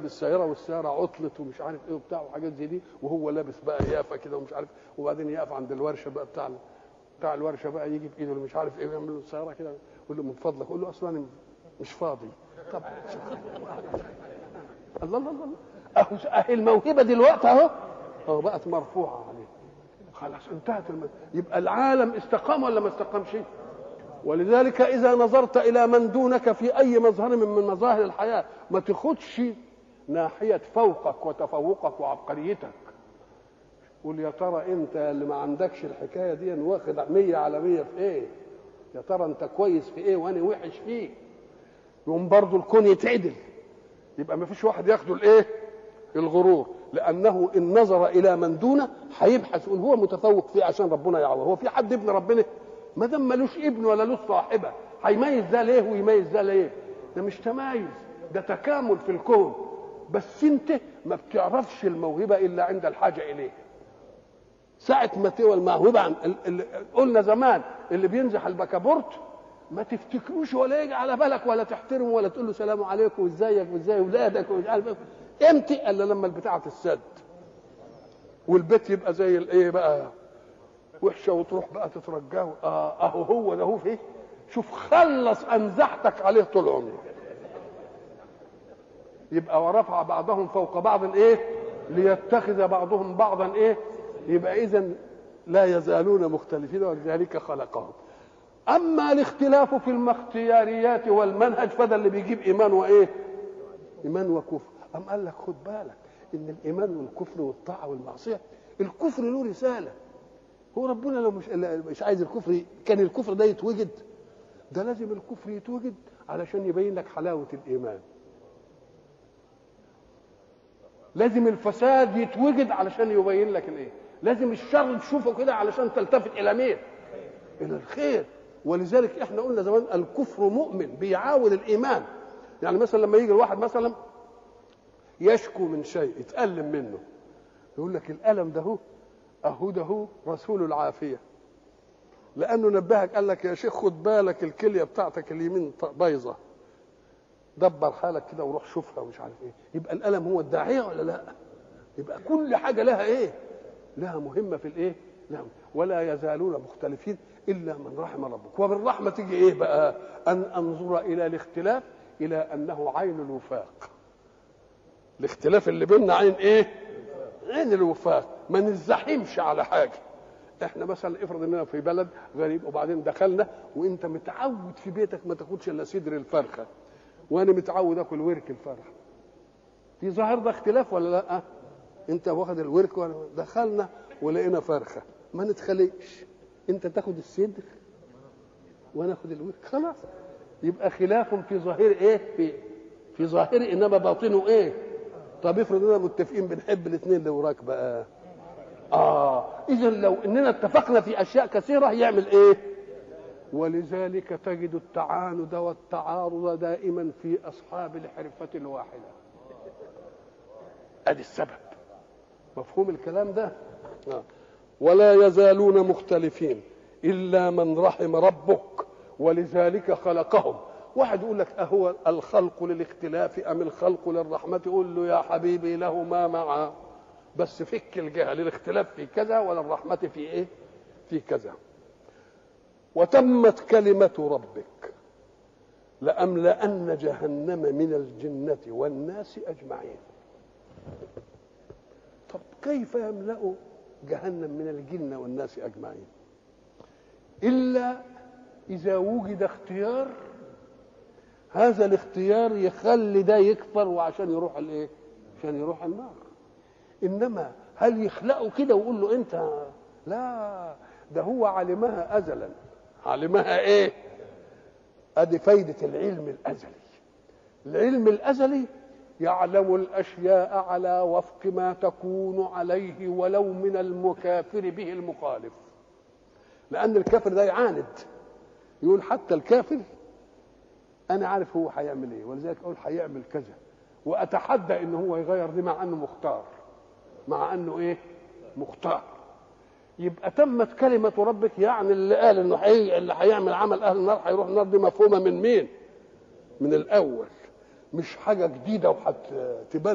ركب السياره والسياره عطلت ومش عارف ايه وبتاع وحاجات زي دي، وهو لابس بقى يافه كده ومش عارف، وبعدين يقف عند الورشه بقى بتاع الورشه بقى، يجي بايده مش عارف ايه ويعمل له السياره كده، يقول له من فضلك، يقول له اصلا انا مش فاضي. طب الله الله الله، اهي الموهبه دلوقتي اهو بقت مرفوعه عليه، خلاص انتهت يبقى العالم استقام ولا ما استقامش؟ ولذلك اذا نظرت الى من دونك في اي مظهر من مظاهر الحياه ما تاخدش ناحيه فوقك وتفوقك وعبقريتك، قول يا ترى انت اللي ما عندكش الحكايه دي واخد 100 على 100 في ايه؟ يا ترى انت كويس في ايه وانا وحش فيه؟ يقوم برضه الكون يتعدل، يبقى ما فيش واحد ياخده الايه؟ الغرور، لانه ان نظر الى من دونه هيبحث يقول هو متفوق فيه عشان ربنا يعوضه. هو في حد ابن ربنا؟ ما دام ملوش ابن ولا له صاحبه هيميز ده ليه ويميز ده ليه؟ ده مش تمايز، ده تكامل في الكون، بس انت ما بتعرفش الموهبه الا عند الحاجه اليه. ساعه ما تقوى الموهبه قلنا زمان اللي بينزح البكابورت ما تفتكروش ولا يجي على بالك ولا تحترمه ولا تقول له سلام عليكم وازيك وازاي اولادك ومش عارف ايه، امتى؟ الا لما البتاعه تسد والبيت يبقى زي الايه بقى وحشه، وتروح بقى تترجاه. اهو هو ده، هو فيه. شوف خلص انزحتك عليه طول عمره. يبقى ورفع بعضهم فوق بعض ايه؟ ليتخذ بعضهم بعضا ايه؟ يبقى اذا لا يزالون مختلفين ولذلك خلقهم. اما الاختلاف في الاختياريات والمنهج فده اللي بيجيب ايمان وايه؟ ايمان وكفر. قال لك خد بالك ان الايمان والكفر والطاعه والمعصيه، الكفر له رساله. هو ربنا لو مش عايز الكفر كان الكفر ده يتوجد؟ ده لازم الكفر يتوجد علشان يبين لك حلاوه الايمان. لازم الفساد يتوجد علشان يبين لك الايه؟ لازم الشر تشوفه كده علشان تلتفت الى مين؟ الى الخير. ولذلك احنا قلنا زمان الكفر مؤمن بيعاون الايمان. يعني مثلا لما يجي الواحد مثلا يشكو من شيء يتألم منه، يقول لك الألم ده اهو ده رسول العافيه، لانه نبهك قال لك يا شيخ خد بالك الكليه بتاعتك اليمين بايظه، دبر حالك كده وروح شوفها ومش عارف ايه. يبقى الالم هو الداعيه ولا لا؟ يبقى كل حاجه لها ايه؟ لها مهمه في الايه؟ نعم. ولا يزالون مختلفين الا من رحم ربك. وبالرحمه تيجي ايه بقى؟ ان انظر الى الاختلاف الى انه عين الوفاق. الاختلاف اللي بيننا عين ايه؟ عين الوفاق. ما نزحمش على حاجه. احنا مثلا افرض اننا في بلد غريب وبعدين دخلنا وانت متعود في بيتك ما تاخدش الا صدر الفرخه وانا متعود اكل ورك الفرخه، في ظاهر ده اختلاف ولا لا؟ انت واخد الورك وانا دخلنا ولقينا فرخه، ما نتخليش، انت تاخد الصدر وانا اخد الورك، خلاص يبقى خلاف في ظاهر ايه؟ في ظاهر انما باطنه ايه؟ طب افرض اننا متفقين بنحب الاثنين اللي وراك بقى، اذا لو اننا اتفقنا في اشياء كثيره يعمل ايه؟ ولذلك تجد التعاند والتعارض دائما في اصحاب الحرفه الواحده. ادي السبب. مفهوم الكلام ده؟ ولا يزالون مختلفين الا من رحم ربك ولذلك خلقهم. واحد يقول لك اهو الخلق للاختلاف ام الخلق للرحمه؟ يقول له يا حبيبي لهما معا، بس فك الجهه، للاختلاف في كذا وللرحمه في ايه؟ في كذا. وتمت كلمه ربك لأملأن جهنم من الجنة والناس أجمعين. طب كيف يملأ جهنم من الجن والناس أجمعين؟ إلا إذا وجد اختيار، هذا الاختيار يخلي ده يكفر وعشان يروح الايه؟ عشان يروح النار. انما هل يخلقه كده ويقول له انت؟ لا، ده هو علمها ازلا. علمها ايه؟ ادي فايده العلم الازلي. العلم الازلي يعلم الاشياء على وفق ما تكون عليه ولو من المكافر به المخالف، لان الكافر ده يعاند، يقول حتى الكافر انا عارف هو هيعمل ايه، ولذلك اقول هيعمل كذا واتحدى ان هو يغير دي مع انه مختار، مع انه ايه؟ مختار. يبقى تمت كلمه ربك، يعني اللي قال انه اللي هيعمل عمل اهل النار هيروح النار، دي مفهومه من مين؟ من الاول، مش حاجه جديده وهتبان